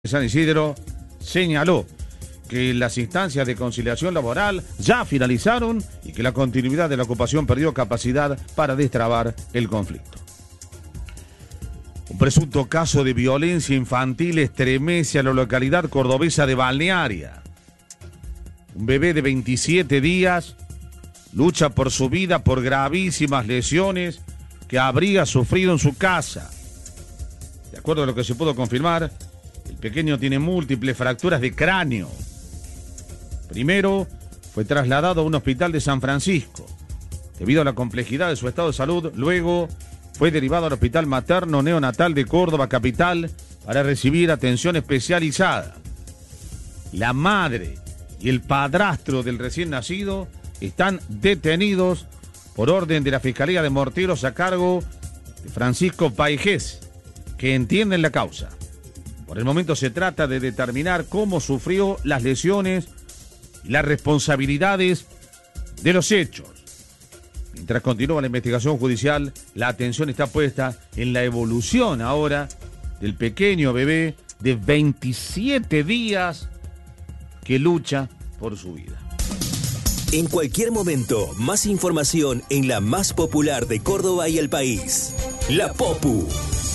San Isidro señaló que las instancias de conciliación laboral ya finalizaron y que la continuidad de la ocupación perdió capacidad para destrabar el conflicto. Un presunto caso de violencia infantil estremece a la localidad cordobesa de Balnearia. Un bebé de 27 días lucha por su vida por gravísimas lesiones que habría sufrido en su casa. De acuerdo a lo que se pudo confirmar, el pequeño tiene múltiples fracturas de cráneo. Primero, fue trasladado a un hospital de San Francisco. Debido a la complejidad de su estado de salud, luego fue derivado al Hospital Materno Neonatal de Córdoba capital para recibir atención especializada. La madre y el padrastro del recién nacido están detenidos por orden de la Fiscalía de Morteros a cargo de Francisco Paijés, que entienden la causa. Por el momento se trata de determinar cómo sufrió las lesiones y las responsabilidades de los hechos. Mientras continúa la investigación judicial, la atención está puesta en la evolución ahora del pequeño bebé de 27 días que lucha por su vida. En cualquier momento, más información en la más popular de Córdoba y el país. La Popu.